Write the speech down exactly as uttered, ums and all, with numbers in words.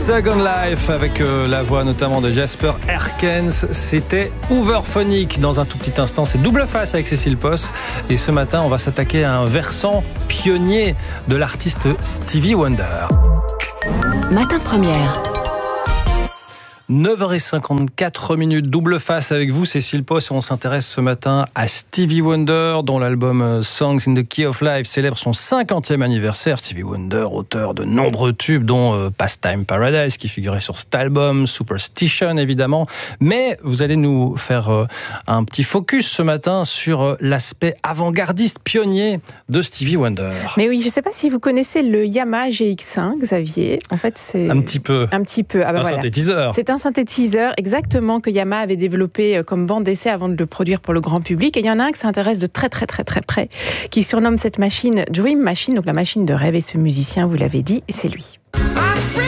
Second Life avec euh, la voix notamment de Jasper Herkens. C'était Hooverphonic. Dans un tout petit instant, c'est Double Face avec Cécile Posse. Et ce matin, on va s'attaquer à un versant pionnier de l'artiste Stevie Wonder. Matin Première. neuf heures cinquante-quatre minutes, Double Face avec vous, Cécile Posse. On s'intéresse ce matin à Stevie Wonder, dont l'album Songs in the Key of Life célèbre son cinquantième anniversaire. Stevie Wonder, auteur de nombreux tubes, dont euh, Pastime Paradise, qui figurait sur cet album, Superstition évidemment. Mais vous allez nous faire euh, un petit focus ce matin sur euh, l'aspect avant-gardiste, pionnier de Stevie Wonder. Mais oui, je ne sais pas si vous connaissez le Yamaha G X un, Xavier. En fait, c'est un petit peu. Un petit peu. Ah bah un voilà. synthétiseur. C'est un synthétiseur exactement que Yamaha avait développé comme bande d'essai avant de le produire pour le grand public. Et il y en a un qui s'intéresse de très très très très près, qui surnomme cette machine Dream Machine, donc la machine de rêve. Et ce musicien, vous l'avez dit, c'est lui.